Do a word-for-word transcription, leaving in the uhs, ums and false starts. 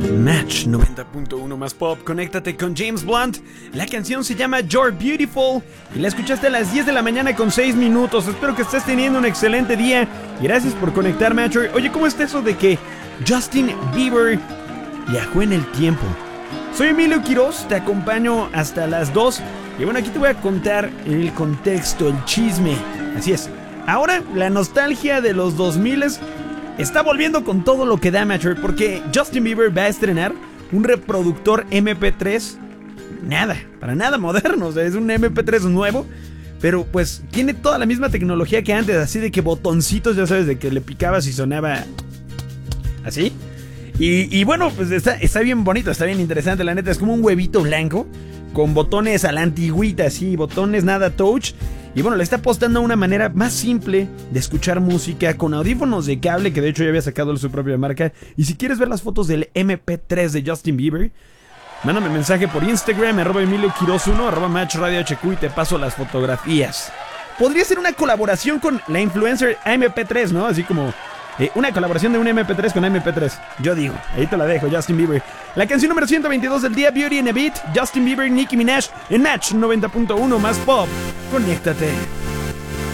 Match noventa punto uno más pop, conéctate con James Blunt. La canción se llama You're Beautiful y la escuchaste a las diez de la mañana con seis minutos. Espero que estés teniendo un excelente día. Gracias por conectar, Matcher. Oye, ¿cómo está eso de que Justin Bieber viajó en el tiempo? Soy Emilio Quiroz, te acompaño hasta las dos. Y bueno, aquí te voy a contar el contexto, el chisme. Así es, ahora la nostalgia de los dos mil está volviendo con todo lo que da, Matcher, porque Justin Bieber va a estrenar un reproductor eme pe tres. Nada, para nada moderno, o sea, es un eme pe tres nuevo, pero pues tiene toda la misma tecnología que antes, así de que botoncitos, ya sabes, de que le picabas y sonaba así. Y, y bueno, pues está, está bien bonito, está bien interesante, la neta, es como un huevito blanco con botones a la antigüita, así, botones nada touch. Y bueno, le está apostando a una manera más simple de escuchar música con audífonos de cable, que de hecho ya había sacado su propia marca. Y si quieres ver las fotos del eme pe tres de Justin Bieber, mándame mensaje por Instagram, arroba Emilio Quiroz uno, arroba Match Radio H Q y te paso las fotografías. Podría ser una colaboración con la influencer eme pe tres, ¿no? Así como eh, una colaboración de un eme pe tres con eme pe tres. Yo digo, ahí te la dejo, Justin Bieber. La canción número ciento veintidós del día, Beauty and a Beat, Justin Bieber, Nicki Minaj, en Match noventa punto uno más pop. Conéctate.